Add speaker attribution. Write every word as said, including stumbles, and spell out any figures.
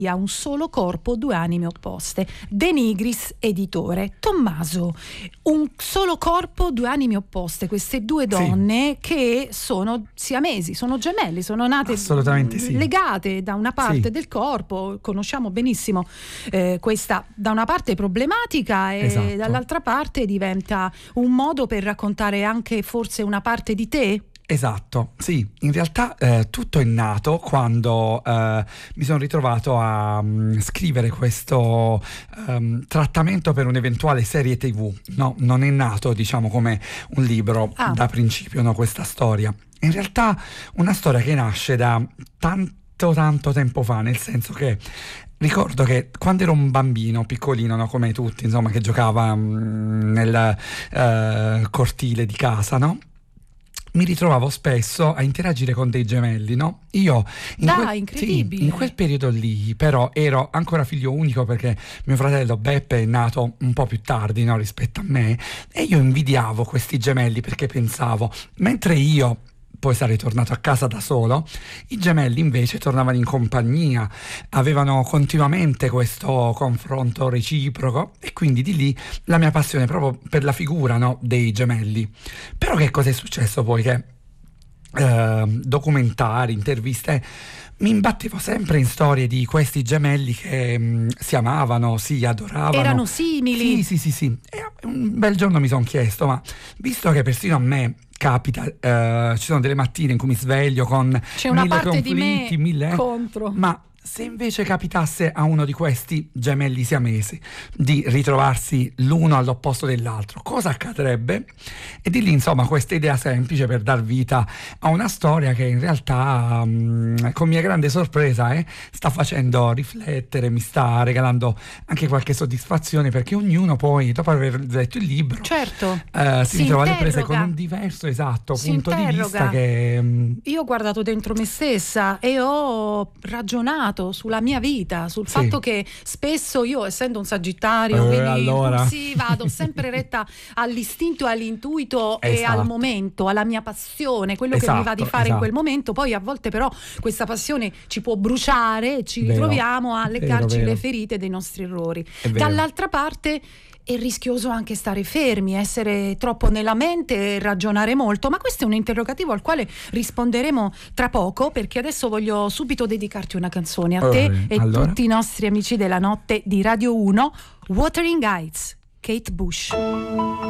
Speaker 1: ha un solo corpo, due anime opposte. De Nigris, editore. Tommaso, un solo corpo, due anime opposte, queste due donne sì. che sono siamesi, sono gemelli, sono nate
Speaker 2: assolutamente sì.
Speaker 1: legate da una parte
Speaker 2: sì.
Speaker 1: del corpo, conosciamo benissimo eh, questa da una parte problematica e
Speaker 2: esatto.
Speaker 1: dall'altra parte diventa un modo per raccontare anche forse una parte di te?
Speaker 2: Esatto, sì, in realtà eh, tutto è nato quando eh, mi sono ritrovato a um, scrivere questo um, trattamento per un'eventuale serie tivù, no, non è nato diciamo come un libro ah. da principio, no, questa storia. In realtà una storia che nasce da tanto tanto tempo fa, nel senso che ricordo che quando ero un bambino piccolino, no, come tutti, insomma, che giocava um, nel uh, cortile di casa, no? Mi ritrovavo spesso a interagire con dei gemelli, no? Io in,
Speaker 1: Dai,
Speaker 2: quel,
Speaker 1: incredibile.
Speaker 2: Sì, in quel periodo lì, però ero ancora figlio unico perché mio fratello Beppe è nato un po' più tardi, no, rispetto a me, e io invidiavo questi gemelli perché pensavo, mentre io poi sarei tornato a casa da solo, i gemelli invece tornavano in compagnia, avevano continuamente questo confronto reciproco e quindi di lì la mia passione proprio per la figura, no, dei gemelli. Però che cosa è successo poi? Che eh, documentari, interviste, mi imbattevo sempre in storie di questi gemelli che mh, si amavano, si adoravano.
Speaker 1: Erano simili.
Speaker 2: Sì, sì, sì, sì. E un bel giorno mi sono chiesto, ma visto che persino a me capita, eh, ci sono delle mattine in cui mi sveglio con
Speaker 1: c'è una
Speaker 2: mille
Speaker 1: parte
Speaker 2: conflitti,
Speaker 1: di me
Speaker 2: mille,
Speaker 1: contro.
Speaker 2: Ma se invece capitasse a uno di questi gemelli siamesi di ritrovarsi l'uno all'opposto dell'altro, cosa accadrebbe? E di lì insomma questa idea semplice per dar vita a una storia che in realtà mh, con mia grande sorpresa eh, sta facendo riflettere, mi sta regalando anche qualche soddisfazione, perché ognuno poi dopo aver letto il libro
Speaker 1: certo
Speaker 2: eh, si, si ritrova alle prese con un diverso esatto
Speaker 1: si
Speaker 2: punto
Speaker 1: interroga.
Speaker 2: di vista che mh,
Speaker 1: io ho guardato dentro me stessa e ho ragionato sulla mia vita, sul
Speaker 2: sì.
Speaker 1: fatto che spesso io, essendo un sagittario,
Speaker 2: eh,
Speaker 1: quindi
Speaker 2: allora.
Speaker 1: sì, vado sempre retta all'istinto e all'intuito esatto. e al momento, alla mia passione, quello
Speaker 2: esatto,
Speaker 1: che mi va di fare
Speaker 2: esatto.
Speaker 1: in quel momento. Poi a volte però questa passione ci può bruciare e ci
Speaker 2: vero,
Speaker 1: ritroviamo a leccarci
Speaker 2: vero, vero.
Speaker 1: le ferite dei nostri errori.
Speaker 2: È
Speaker 1: Dall'altra parte è rischioso anche stare fermi, essere troppo nella mente e ragionare molto, ma questo è un interrogativo al quale risponderemo tra poco, perché adesso voglio subito dedicarti una canzone a te
Speaker 2: oh,
Speaker 1: e
Speaker 2: allora?
Speaker 1: tutti i nostri amici della notte di Radio uno, Wuthering Heights, Kate Bush.